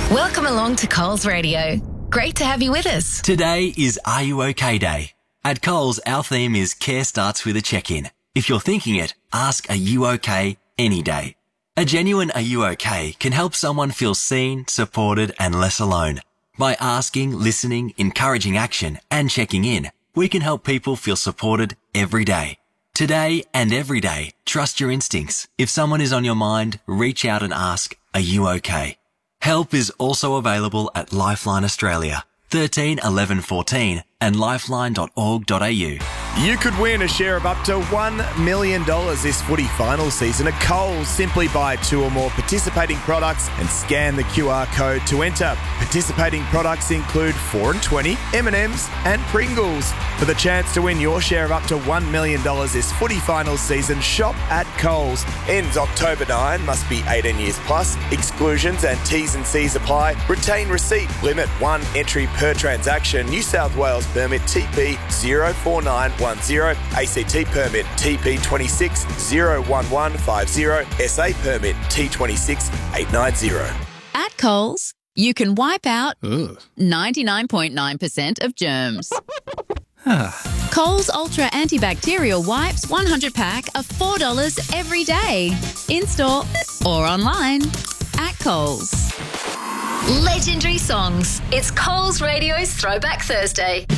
Welcome along to Coles Radio. Great to have you with us. Today is Are You OK Day. At Coles, our theme is Care Starts with a Check-In. If you're thinking it, ask Are You OK any day. A genuine Are You OK can help someone feel seen, supported and less alone. By asking, listening, encouraging action and checking in, we can help people feel supported every day. Today and every day, trust your instincts. If someone is on your mind, reach out and ask, Are you OK? Help is also available at Lifeline Australia, 13 11 14 and lifeline.org.au. You could win a share of up to $1 million this footy final season at Coles. Simply buy 2 or more participating products and scan the QR code to enter. Participating products include 4 and 20, M&M's and Pringles. For the chance to win your share of up to $1 million this footy final season, shop at Coles. Ends October 9, must be 18 years plus. Exclusions and T's and C's apply. Retain receipt. Limit 1 entry per transaction. New South Wales permit TP 04910. ACT permit TP 26 01150. SA permit T26 890. At Coles, you can wipe out 99.9% of germs. Coles Ultra Antibacterial Wipes 100 pack are $4 every day. In-store or online. At Coles. Legendary songs. It's Coles Radio's Throwback Thursday.